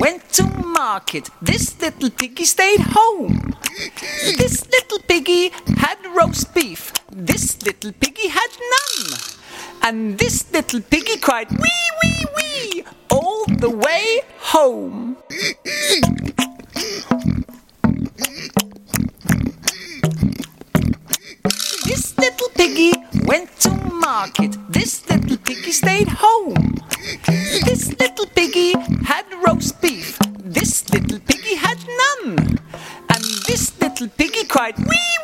went to market. This little piggy stayed home. This little piggy had roast beef. This little piggy had none. And this little piggy cried, wee, wee, wee, all the way home. This little piggy went to market. This little piggy stayed home. This little piggy had roast beef. This little piggy had none. And this little piggy cried, wee,